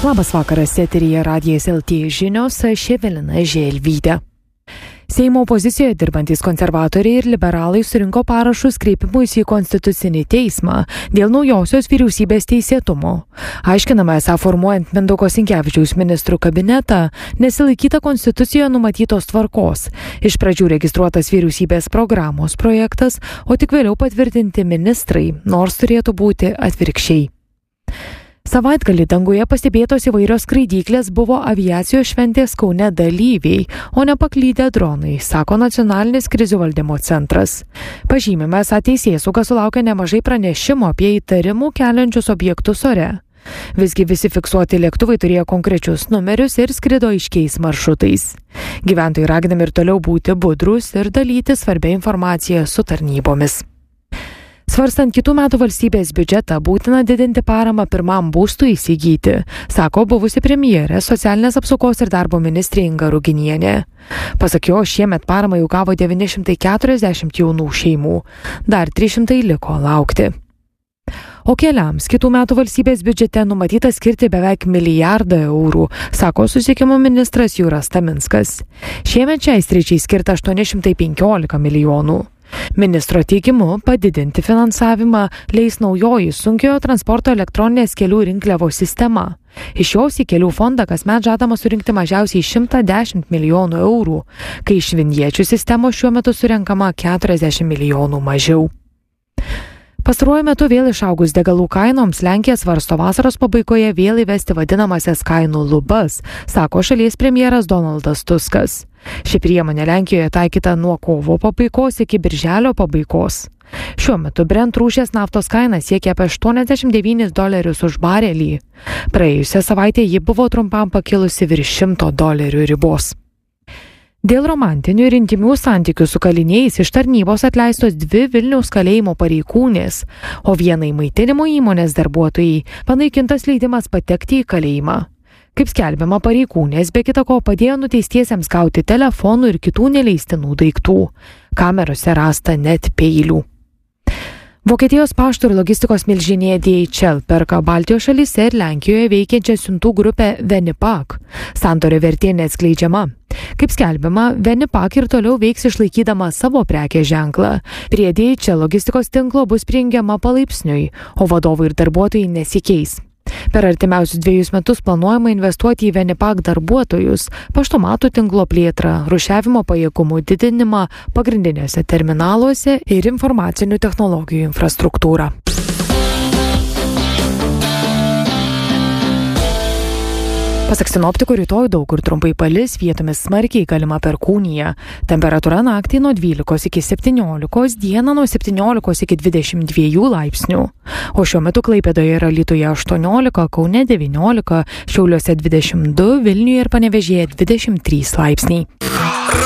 Labas vakaras, eteryje Radijas LT žinios, aš Evelina Želvytė. Seimo opozicijoje dirbantys konservatoriai ir liberalai surinko parašus kreipimuisi į Konstitucinį teismą dėl naujosios vyriausybės teisėtumo. Aiškinama, esą formuojant Mindaugo Sinkevičiaus ministrų kabinetą, nesilaikyta Konstitucijoje numatytos tvarkos. Iš pradžių registruotas vyriausybės programos projektas, o tik vėliau patvirtinti ministrai, nors turėtų būti atvirkščiai. Savaitgalį danguje pastebėtos įvairios skraidyklės buvo aviacijos šventės Kaune dalyviai, o ne paklydę dronai, sako Nacionalinis krizių valdymo centras. Pažymime, esą teisėsauga sulaukė nemažai pranešimų apie įtarimų keliančius objektus ore. Visgi visi fiksuoti lėktuvai turėjo konkrečius numerius ir skrido aiškiais maršrutais. Gyventojai raginami ir toliau būti budrus ir dalyti svarbią informaciją su tarnybomis. Svarstant kitų metų valstybės biudžetą, būtina didinti paramą pirmam būstui įsigyti, sako buvusi premjerė, socialinės apsaugos ir darbo ministrė Inga Ruginienė. Pasak jo, šiemet paramą jau gavo 940 jaunų šeimų, dar 300 liko laukti. O keliams kitų metų valstybės biudžete numatyta skirti beveik 1 milijardą eurų, sako susisiekimo ministras Jūras Taminskas. Šiemet šiai sričiai skirta 815 milijonų. Ministro teigimu, padidinti finansavimą leis naujoji sunkiojo transporto elektroninės kelių rinkliavos sistema. Iš jos į kelių fondą kasmet žadama surinkti mažiausiai 110 milijonų eurų, kai iš vinječių sistemos šiuo metu surenkama 40 milijonų mažiau. Pastaruoju metu vėl išaugus degalų kainoms, Lenkija svarsto vasaros pabaigoje vėl įvesti vadinamasias kainų lubas, sako šalies premjeras Donaldas Tuskas. Ši priemonė Lenkijoje taikyta nuo kovo pabaigos iki birželio pabaigos. Šiuo metu Brent rūšies naftos kaina siekia apie $89 už barelį. Praėjusią savaitę ji buvo trumpam pakilusi virš $100 ribos. Dėl romantinių ir intimių santykių su kaliniais iš tarnybos atleistos 2 Vilniaus kalėjimo pareigūnės, o vienai maitinimo įmonės darbuotojai panaikintas leidimas patekti į kalėjimą. Kaip skelbiama, pareigūnės be kita ko padėjo nuteistiesiems gauti telefonų ir kitų neleistinų daiktų. Kamerose rasta net peilių. Vokietijos pašto ir logistikos milžinė DHL perka Baltijos šalyse ir Lenkijoje veikiančią siuntų grupę Venipak. Sandorio vertė neatskleidžiama. Kaip skelbiama, Venipak ir toliau veiks išlaikydama savo prekės ženklą. Prie DHL logistikos tinklo bus prijungiama palaipsniui, o vadovai ir darbuotojai nesikeis. Per artimiausius 2 metus planuojama investuoti į Venipak darbuotojus, paštomatų tinklo plėtrą, rūšiavimo pajėgumų didinimą pagrindinėse terminaluose ir informacinių technologijų infrastruktūrą. Pasak sinoptikų, rytoj daug kur trumpai palis, vietomis smarkiai galima perkūnija. Temperatūra naktį nuo 12 iki 17, dieną nuo 17 iki 22 laipsnių. O šiuo metu Klaipėdoje ir Alytuje 18, Kaune 19, Šiauliuose 22, Vilniuje ir Panevėžyje 23 laipsniai.